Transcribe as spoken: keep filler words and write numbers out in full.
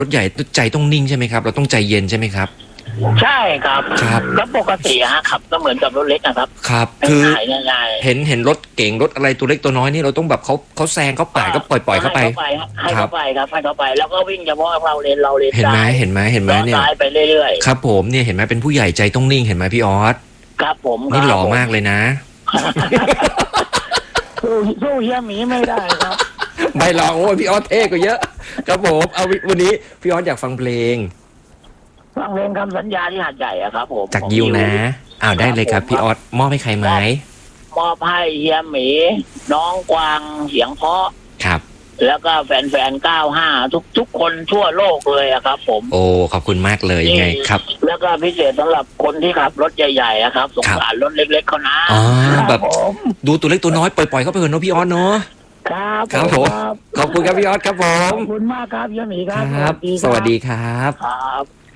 รถใหญ่ใจต้องนิ่งใช่ไหมครับเราต้องใจเย็นใช่ไหมครับใช่ครับครับแล้วปกติฮะขับก็เหมือนกับรถเล็กนะครับครับคือง่ายง่ายเห็นเห็นรถเก๋งรถอะไรตัวเล็กตัวน้อยนี่เราต้องแบบเขาเขาแซงเขาปาดก็ปล่อยปล่อยเข้าไปให้เขาไปครับให้เขาไปแล้วก็วิ่งเฉพาะเราเลนเราเลนเห็นไหมเห็นไหมเห็นไหมเนี่ยซ้ายไปเรื่อยๆครับผมเนี่ยเห็นไหมเป็นผู้ใหญ่ใจต้องนิ่งเห็นไหมพี่ออสครับผมนี่หล่อมากเลยนะสู้สู้เฮียหมีไม่ได้ครับไม่หรอกโอ้ยพี่ออสเท่กว่าเยอะครับผมเอาวันนี้พี่ออสอยากฟังเพลงฟังเพลงคำสัญญาที่หาดใหญ่อะครับผมจากยิวนะอ้าวได้เลยครับพี่ออสมอบให้ใครไหมมอบให้เฮียหมีน้องกวางเสียงเพาะครับแล้วก็แฟนๆเก้าห้าทุกทุกคนทั่วโลกเลยอะครับผมโอ้ขอบคุณมากเลยยังไงครับแล้วก็พิเศษสำหรับคนที่ขับรถใหญ่ๆอะครับสงสารรถเล็กๆเขานะอ๋อแบบดูตัวเล็กตัวน้อยปล่อยๆเข้าไปเถอะเนาะพี่ออสเนาะครับครับผมขอบคุณครับพี่ออสครับผมขอบคุณมากครับเฮียหมีครับครับสวัสดีครับครับ